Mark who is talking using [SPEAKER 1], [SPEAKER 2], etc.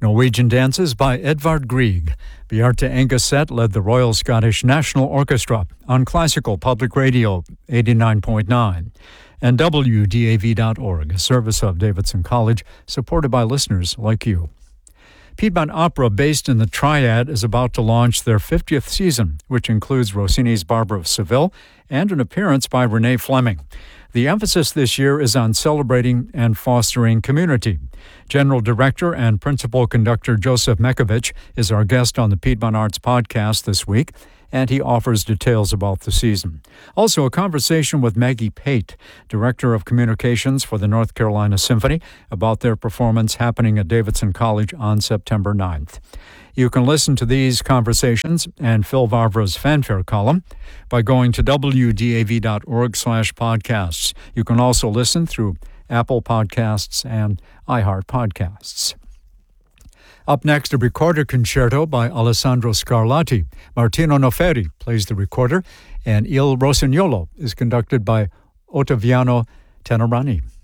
[SPEAKER 1] Norwegian Dances by Edvard Grieg. Bjarte Engeset led the Royal Scottish National Orchestra on Classical Public Radio 89.9 and WDAV.org, a service of Davidson College, supported by listeners like you. Piedmont Opera, based in the Triad, is about to launch their 50th season, which includes Rossini's Barbara of Seville and an appearance by Renee Fleming. The emphasis this year is on celebrating and fostering community. General Director and Principal Conductor Joseph Mekovich is our guest on the Piedmont Arts Podcast this week, and he offers details about the season. Also, a conversation with Maggie Pate, Director of Communications for the North Carolina Symphony, about their performance happening at Davidson College on September 9th. You can listen to these conversations and Phil Vavra's fanfare column by going to wdav.org/podcasts. You can also listen through Apple Podcasts and iHeart Podcasts. Up next, a recorder concerto by Alessandro Scarlatti. Martino Noferi plays the recorder, and Il Rossignolo is conducted by Ottaviano Tenorani.